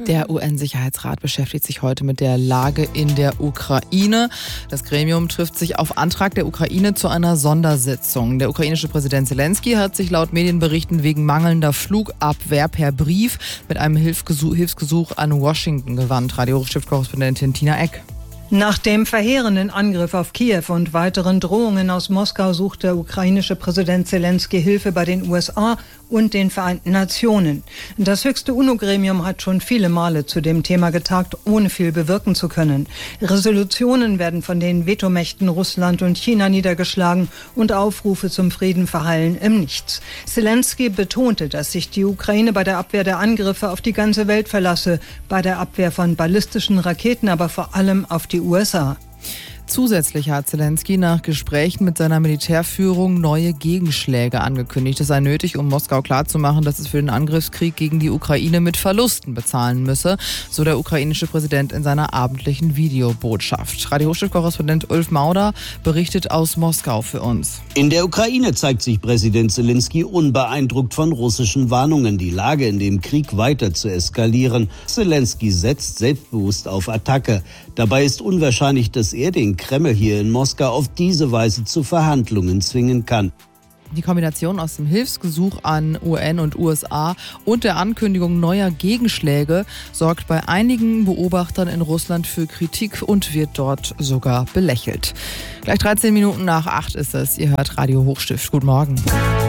Der UN-Sicherheitsrat beschäftigt sich heute mit der Lage in der Ukraine. Das Gremium trifft sich auf Antrag der Ukraine zu einer Sondersitzung. Der ukrainische Präsident Zelensky hat sich laut Medienberichten wegen mangelnder Flugabwehr per Brief mit einem Hilfsgesuch an Washington gewandt. Radio-Hochstift-Korrespondentin Tina Eck. Nach dem verheerenden Angriff auf Kiew und weiteren Drohungen aus Moskau sucht der ukrainische Präsident Zelensky Hilfe bei den USA und den Vereinten Nationen. Das höchste UNO-Gremium hat schon viele Male zu dem Thema getagt, ohne viel bewirken zu können. Resolutionen werden von den Vetomächten Russland und China niedergeschlagen und Aufrufe zum Frieden verhallen im Nichts. Zelensky betonte, dass sich die Ukraine bei der Abwehr der Angriffe auf die ganze Welt verlasse, bei der Abwehr von ballistischen Raketen aber vor allem auf die USA. Zusätzlich hat Zelensky nach Gesprächen mit seiner Militärführung neue Gegenschläge angekündigt. Es sei nötig, um Moskau klarzumachen, dass es für den Angriffskrieg gegen die Ukraine mit Verlusten bezahlen müsse, so der ukrainische Präsident in seiner abendlichen Videobotschaft. Radio-Hochstift-Korrespondent Ulf Mauder berichtet aus Moskau für uns. In der Ukraine zeigt sich Präsident Zelensky unbeeindruckt von russischen Warnungen, die Lage in dem Krieg weiter zu eskalieren. Zelensky setzt selbstbewusst auf Attacke. Dabei ist unwahrscheinlich, dass er den Kreml hier in Moskau auf diese Weise zu Verhandlungen zwingen kann. Die Kombination aus dem Hilfsgesuch an UN und USA und der Ankündigung neuer Gegenschläge sorgt bei einigen Beobachtern in Russland für Kritik und wird dort sogar belächelt. Gleich 13 Minuten nach 8 ist es. Ihr hört Radio Hochstift. Guten Morgen.